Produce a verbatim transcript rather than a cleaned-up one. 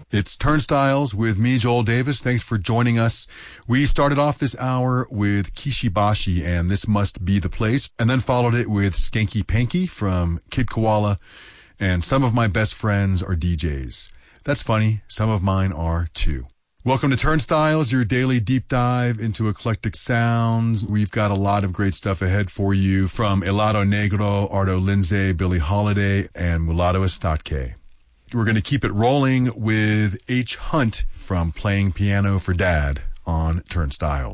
It's Turnstiles with me, Joel Davis. Thanks for joining us. We started off this hour with Kishibashi and This Must Be the Place, and then followed it with Skanky Panky from Kid Koala, and Some of My Best Friends Are D Js. That's funny. Some of mine are too. Welcome to Turnstiles, your daily deep dive into eclectic sounds. We've got a lot of great stuff ahead for you from Helado Negro, Arto Lindsay, Billie Holiday, and Mulatto Estatke. We're going to keep it rolling with H. Hunt from Playing Piano for Dad on Turnstile.